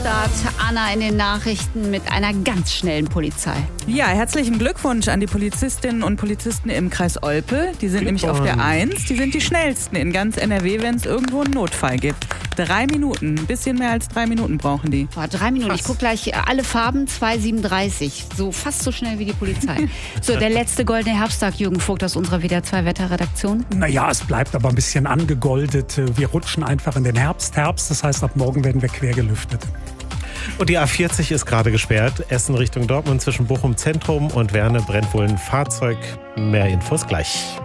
Wochenstart. Anna in den Nachrichten mit einer ganz schnellen Polizei. Ja, herzlichen Glückwunsch an die Polizistinnen und Polizisten im Kreis Olpe. Die sind nämlich auf der 1. Die sind die schnellsten in ganz NRW, wenn es irgendwo einen Notfall gibt. 3 Minuten, ein bisschen mehr als 3 Minuten brauchen die. Boah, 3 Minuten, ich gucke gleich alle Farben, 2,37. So fast so schnell wie die Polizei. So, der letzte goldene Herbsttag, Jürgen Vogt aus unserer WDR 2 Wetterredaktion. Naja, es bleibt aber ein bisschen angegoldet. Wir rutschen einfach in den Herbst. Das heißt, ab morgen werden wir quer gelüftet. Und die A40 ist gerade gesperrt. Essen Richtung Dortmund zwischen Bochum Zentrum und Werne brennt wohl ein Fahrzeug. Mehr Infos gleich.